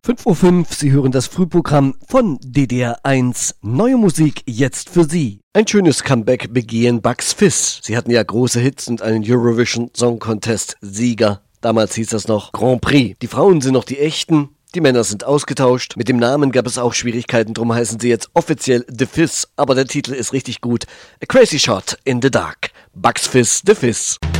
5:05 Uhr, Sie hören das Frühprogramm von DDR1. Neue Musik jetzt für Sie. Ein schönes Comeback begehen Bucks Fizz. Sie hatten ja große Hits und einen Eurovision Song Contest Sieger. Damals hieß das noch Grand Prix. Die Frauen sind noch die echten. Die Männer sind ausgetauscht. Mit dem Namen gab es auch Schwierigkeiten, drum heißen sie jetzt offiziell The Fizz. Aber der Titel ist richtig gut. A Crazy Shot in the Dark. Bucks Fizz, The Fizz.